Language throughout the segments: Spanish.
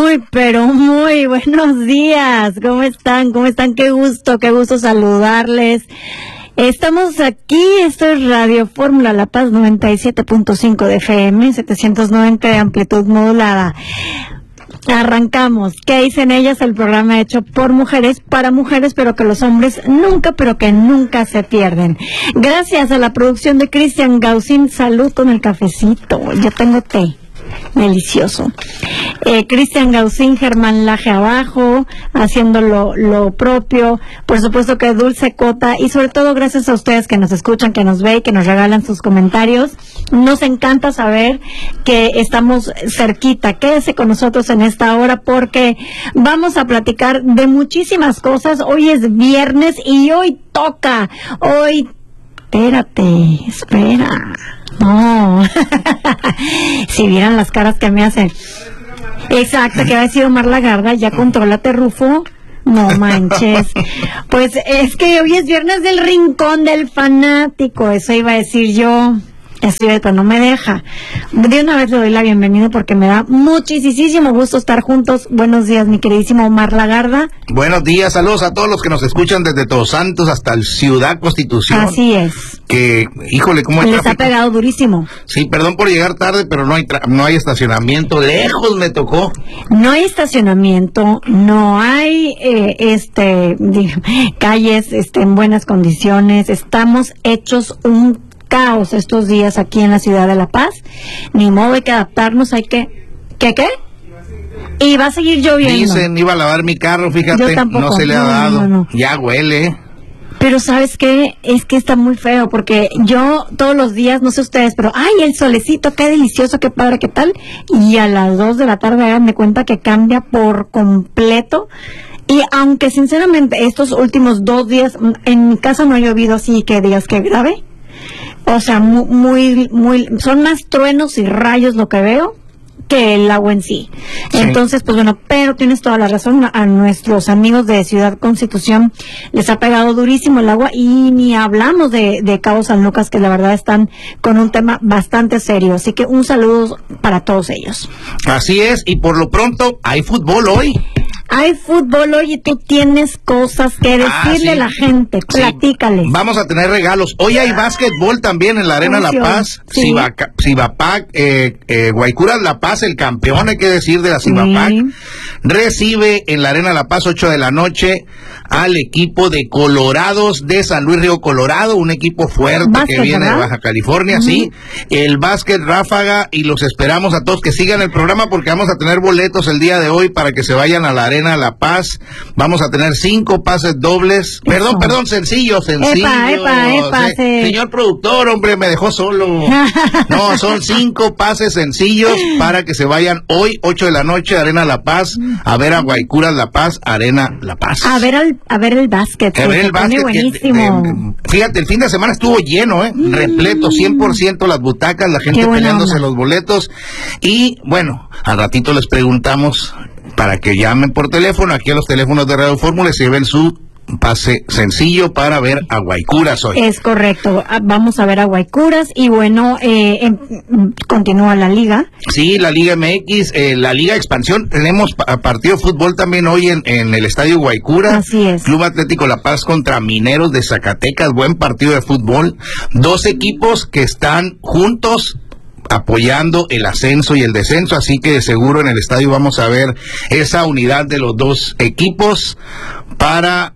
Muy, pero muy buenos días. ¿Cómo están? ¿Cómo están? Qué gusto saludarles. Estamos aquí, esto es Radio Fórmula La Paz 97.5 de FM, 790 de amplitud modulada. Arrancamos. ¿Qué dicen ellas? El programa hecho por mujeres, para mujeres, pero que los hombres nunca se pierden. Gracias a la producción de Cristian Gausín. Salud con el cafecito. Yo tengo té. Delicioso. Cristian Gausín, Germán Laje abajo, haciendo lo propio. Por supuesto que Dulce Cota, y sobre todo gracias a ustedes que nos escuchan, que nos ven y que nos regalan sus comentarios. Nos encanta saber que estamos cerquita. Quédese con nosotros en esta hora porque vamos a platicar de muchísimas cosas. Hoy es viernes y hoy toca. Espera. No. Si vieran las caras que me hacen. Exacto, que va a decir Omar Lagarda, ya contrólate, Rufo. No manches. Pues es que hoy es viernes del Rincón del Fanático, eso iba a decir yo. Pero no me deja. De una vez le doy la bienvenida porque me da muchísimo gusto estar juntos. Buenos días, mi queridísimo Omar Lagarda. Buenos días, saludos a todos los que nos escuchan desde Todos Santos hasta el Ciudad Constitución. Así es. Que, híjole, cómo hay les tráfico. Ha pegado durísimo. Sí, perdón por llegar tarde, pero no hay estacionamiento. Lejos me tocó. No hay estacionamiento, no hay calles en buenas condiciones. Estamos hechos un caos estos días aquí en la ciudad de La Paz. Ni modo, hay que adaptarnos, hay que... ¿Qué? Y va a seguir lloviendo. Dicen, iba a lavar mi carro, fíjate, yo tampoco, no se le ha dado. No. Ya huele. Pero ¿sabes qué? Es que está muy feo, porque yo todos los días, no sé ustedes, pero ¡ay, el solecito, qué delicioso, qué padre, qué tal! Y a las 2 de la tarde háganme cuenta que cambia por completo. Y aunque sinceramente estos últimos 2 días, en mi casa no ha llovido así que digas que grave. O sea, muy, son más truenos y rayos lo que veo que el agua en sí. Entonces, pues bueno, pero tienes toda la razón, a nuestros amigos de Ciudad Constitución les ha pegado durísimo el agua y ni hablamos de Cabo San Lucas, que la verdad están con un tema bastante serio. Así que un saludo para todos ellos. Así es, y por lo pronto hay fútbol hoy. Hay fútbol hoy y tú tienes cosas que decirle a la gente. Platícales. Sí. Vamos a tener regalos. Hoy hay básquetbol también en la Arena La Paz. Sí. Cibapac, Guaycuras La Paz, el campeón, hay que decir, de la Cibapac, recibe en la Arena La Paz 8 de la noche al equipo de Colorados de San Luis Río Colorado, un equipo fuerte básquet, que viene ¿verdad? de Baja California, sí. El básquet Ráfaga, y los esperamos a todos que sigan el programa porque vamos a tener boletos el día de hoy para que se vayan a la Arena La Paz. Vamos a tener 5 pases dobles. Eso. Perdón, sencillos. Epa, sí. Señor productor, hombre, me dejó solo. No, son 5 pases sencillos para que se vayan hoy, 8 de la noche, Arena La Paz, a ver a Guaycuras La Paz, Arena La Paz. A ver el básquet. A ver el básquet. Buenísimo. Fíjate, el fin de semana estuvo lleno, repleto, 100% las butacas, la gente peleándose los boletos. Y bueno, al ratito les preguntamos para que llamen por teléfono, aquí a los teléfonos de Radio Fórmula, y se lleven su pase sencillo para ver a Guaycuras hoy. Es correcto, vamos a ver a Guaycuras y bueno, continúa la liga. Sí, la Liga MX, la Liga Expansión, tenemos partido de fútbol también hoy en el Estadio Guaycura. Así es. Club Atlético La Paz contra Mineros de Zacatecas, buen partido de fútbol. 2 equipos que están juntos apoyando el ascenso y el descenso, así que de seguro en el estadio vamos a ver esa unidad de los dos equipos para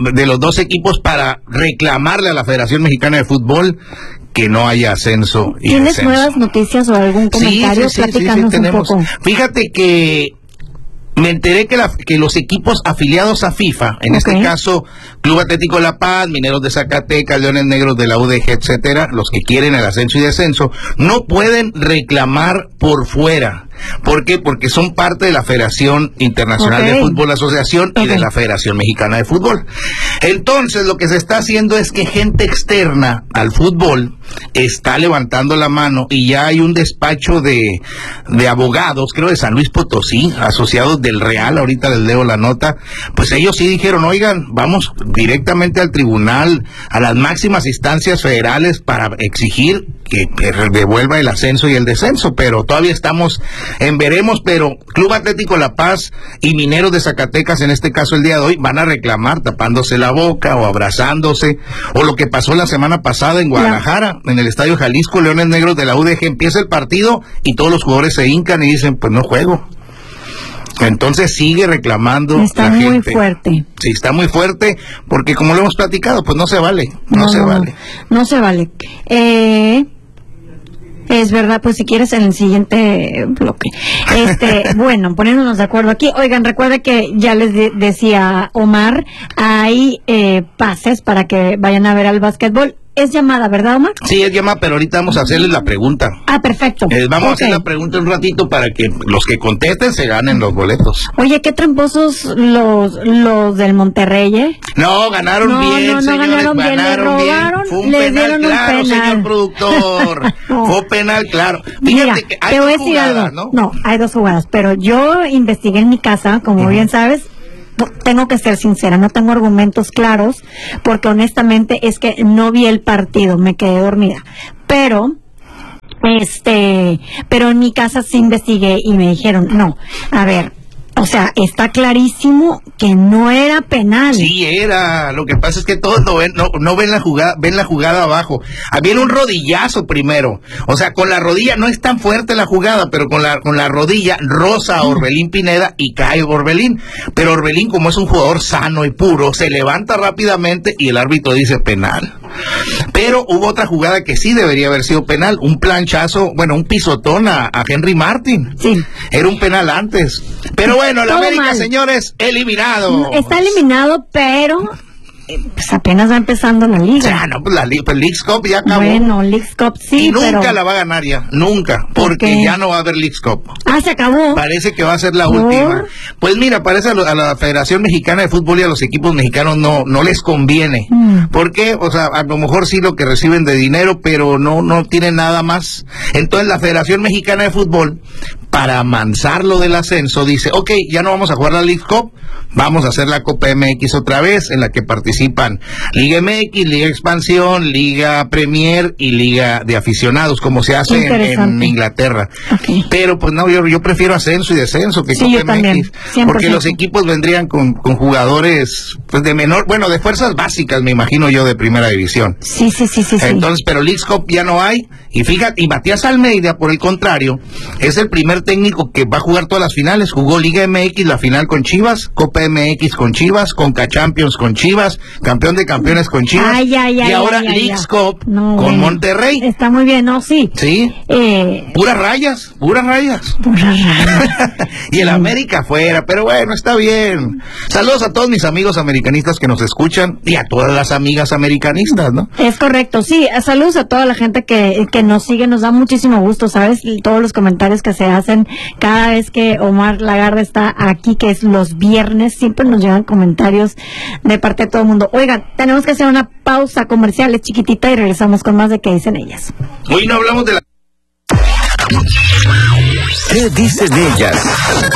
reclamarle a la Federación Mexicana de Fútbol que no haya ascenso y ¿Tienes descenso. Nuevas noticias o algún comentario? Sí, Platícanos tenemos. un poco. Fíjate que me enteré que los equipos afiliados a FIFA, en este caso Club Atlético La Paz, Mineros de Zacatecas, Leones Negros de la UDG, etcétera, los que quieren el ascenso y descenso, no pueden reclamar por fuera. ¿Por qué? Porque son parte de la Federación Internacional de Fútbol Asociación y de la Federación Mexicana de Fútbol. Entonces, lo que se está haciendo es que gente externa al fútbol está levantando la mano y ya hay un despacho de abogados, creo de San Luis Potosí, asociados del Real, ahorita les leo la nota, pues ellos sí dijeron, oigan, vamos directamente al tribunal, a las máximas instancias federales para exigir que devuelva el ascenso y el descenso, pero todavía estamos en veremos, pero Club Atlético La Paz y Mineros de Zacatecas, en este caso el día de hoy, van a reclamar tapándose la boca o abrazándose, o lo que pasó la semana pasada en Guadalajara, en el Estadio Jalisco, Leones Negros de la UDG, empieza el partido y todos los jugadores se hincan y dicen, pues no juego. Entonces sigue reclamando está la muy gente. Fuerte. Sí, está muy fuerte, porque como lo hemos platicado, pues no se vale, no se vale. No se vale. Es verdad, pues si quieres en el siguiente bloque. Bueno, poniéndonos de acuerdo aquí. Oigan, recuerda que ya les decía Omar, hay pases para que vayan a ver al básquetbol. Es llamada, ¿verdad, Omar? Sí, es llamada, pero ahorita vamos a hacerles la pregunta. Ah, perfecto. Vamos a hacer la pregunta un ratito para que los que contesten se ganen los boletos. Oye, qué tramposos los del Monterrey, ¿eh? No, ganaron bien, señores, ganaron bien. Fue un penal claro, señor productor. Fue penal claro. Fíjate que hay dos jugadas, ¿no? No, hay dos jugadas, pero yo investigué en mi casa, como bien sabes. Tengo que ser sincera, no tengo argumentos claros, porque honestamente es que no vi el partido, me quedé dormida. Pero en mi casa sí investigué y me dijeron, no, a ver, o sea, está clarísimo que no era penal. Sí era, lo que pasa es que todos no ven la jugada abajo. Había un rodillazo primero, o sea, con la rodilla no es tan fuerte la jugada, pero con la rodilla roza a Orbelín Pineda y cae Orbelín. Pero Orbelín, como es un jugador sano y puro, se levanta rápidamente y el árbitro dice penal. Pero hubo otra jugada que sí debería haber sido penal, un planchazo, bueno, un pisotón a Henry Martin. Sí. Era un penal antes. Pero bueno, la América, mal. Señores, eliminado. Está eliminado, pero pues apenas va empezando la liga. Ya, no, pues Leagues Cup ya acabó. Bueno, Leagues Cup sí, y nunca la va a ganar ya, nunca, porque ya no va a haber Leagues Cup. Ah, se acabó. Parece que va a ser la última. Pues mira, parece a la Federación Mexicana de Fútbol y a los equipos mexicanos no les conviene. Porque, o sea, a lo mejor sí lo que reciben de dinero, pero no tienen nada más. Entonces la Federación Mexicana de Fútbol, para amansarlo del ascenso, dice, ok, ya no vamos a jugar la Leagues Cup, vamos a hacer la Copa MX otra vez, en la que participan Liga MX, Liga Expansión, Liga Premier y Liga de Aficionados, como se hace en Inglaterra. Okay. Pero pues no, yo prefiero ascenso y descenso que Copa MX, también, porque los equipos vendrían con jugadores pues de menor, bueno, de fuerzas básicas, me imagino yo, de primera división. Sí. Entonces, pero Leagues Cup ya no hay, y fíjate, y Matías Almeida, por el contrario, es el primer técnico que va a jugar todas las finales. Jugó Liga MX, la final con Chivas, Copa MX con Chivas, Conca Champions con Chivas, campeón de campeones con Chivas, y ahora Leagues Cup con Monterrey. Está muy bien, ¿no? Sí. Sí. Puras rayas. Y el América afuera, pero bueno, está bien. Saludos a todos mis amigos americanistas que nos escuchan y a todas las amigas americanistas, ¿no? Es correcto, sí. Saludos a toda la gente que nos sigue, nos da muchísimo gusto, ¿sabes? Todos los comentarios que se hacen cada vez que Omar Lagarde está aquí, que es los viernes, siempre nos llegan comentarios de parte de todo el mundo. Oigan, tenemos que hacer una pausa comercial, es chiquitita, y regresamos con más de qué dicen ellas. Hoy no hablamos de la... ¿Qué dicen ellas?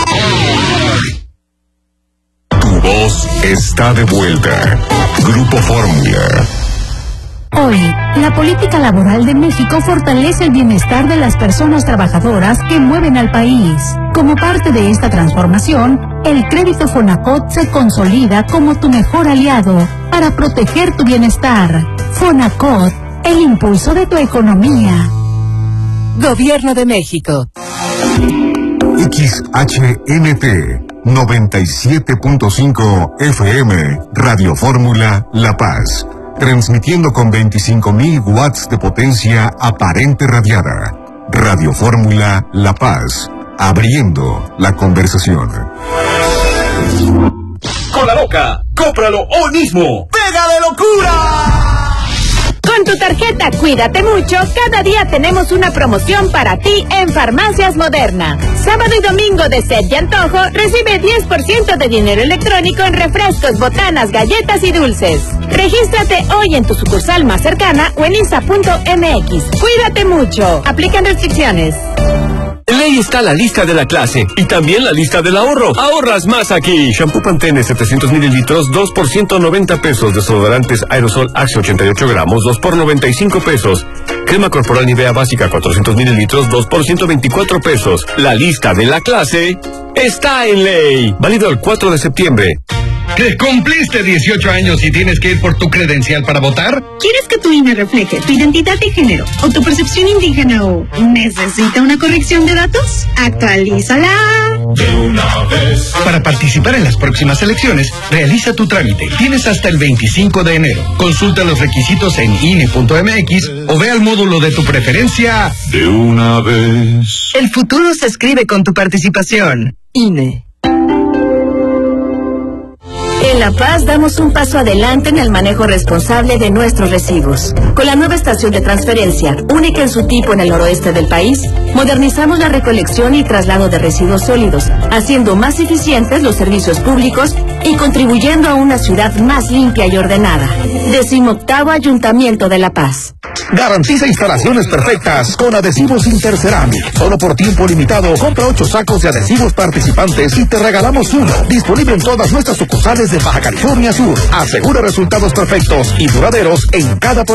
Tu voz está de vuelta. Grupo Fórmula. Hoy, la política laboral de México fortalece el bienestar de las personas trabajadoras que mueven al país. Como parte de esta transformación, el crédito Fonacot se consolida como tu mejor aliado para proteger tu bienestar. Fonacot, el impulso de tu economía. Gobierno de México. XHNT 97.5 FM, Radio Fórmula La Paz. Transmitiendo con 25.000 watts de potencia aparente radiada. Radio Fórmula La Paz. Abriendo la conversación. Con la loca, cómpralo hoy mismo. ¡Pega de locura! Con tu tarjeta Cuídate Mucho, cada día tenemos una promoción para ti en Farmacias Moderna. Sábado y domingo de sed y antojo, recibe 10% de dinero electrónico en refrescos, botanas, galletas y dulces. Regístrate hoy en tu sucursal más cercana o en INSA.mx. Cuídate Mucho. Aplican restricciones. En Ley está la lista de la clase y también la lista del ahorro. Ahorras más aquí. Shampoo Pantene 700 mililitros, 2 por 190 pesos. Desodorantes Aerosol Axe 88 gramos, 2 por 95 pesos. Crema corporal Nivea básica 400 mililitros, 2 por 124 pesos. La lista de la clase está en Ley. Válido el 4 de septiembre. ¿Que cumpliste 18 años y tienes que ir por tu credencial para votar? ¿Quieres que tu INE refleje tu identidad de género o tu percepción indígena o necesita una corrección de datos? Actualízala de una vez. Para participar en las próximas elecciones, realiza tu trámite. Tienes hasta el 25 de enero. Consulta los requisitos en INE.mx o ve al módulo de tu preferencia de una vez. El futuro se escribe con tu participación. INE. En La Paz damos un paso adelante en el manejo responsable de nuestros residuos. Con la nueva estación de transferencia, única en su tipo en el noroeste del país, modernizamos la recolección y traslado de residuos sólidos, haciendo más eficientes los servicios públicos y contribuyendo a una ciudad más limpia y ordenada. 18º Ayuntamiento de La Paz. Garantiza instalaciones perfectas con adhesivos Interceramic. Solo por tiempo limitado, compra 8 sacos de adhesivos participantes y te regalamos uno. Disponible en todas nuestras sucursales de Baja California Sur. Asegura resultados perfectos y duraderos en cada proyecto.